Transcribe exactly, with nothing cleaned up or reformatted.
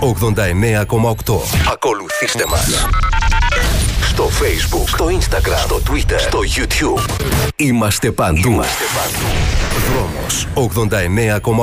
ογδόντα εννέα κόμμα οκτώ. Ακολουθήστε μας στο Facebook, στο Instagram, στο Twitter, στο YouTube. Είμαστε παντού. Είμαστε παντού. Δρόμος ογδόντα εννέα κόμμα οκτώ.